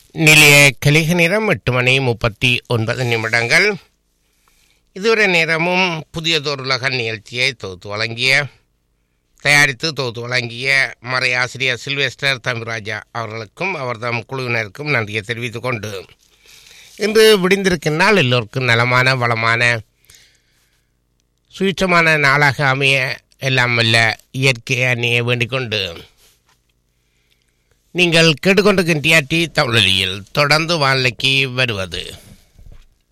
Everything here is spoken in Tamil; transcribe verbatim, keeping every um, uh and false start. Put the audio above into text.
நிலைய கலிக நேரம் எட்டு மணி முப்பத்தி ஒன்பது நிமிடங்கள். இதுவரை நேரமும் புதியதொருலக நிகழ்ச்சியை தொகுத்து வழங்கிய தயாரித்து தொகுத்து வழங்கிய மறை ஆசிரியர் சில்வெஸ்டர் தமிழ்ராஜா அவர்களுக்கும் அவர்தம் குழுவினருக்கும் நன்றியை தெரிவித்துக் கொண்டு இன்று விடிந்திருக்கின்றால் எல்லோருக்கும் நலமான வளமான சுயற்றமான நாளாக அமைய எல்லாம் வல்ல இயற்கை அணியை வேண்டிக் கொண்டு நீங்கள் கேட்டுக்கொண்டிருக்கின்ற டி தமிழொலியில் தொடர்ந்து வானிலைக்கு வருவது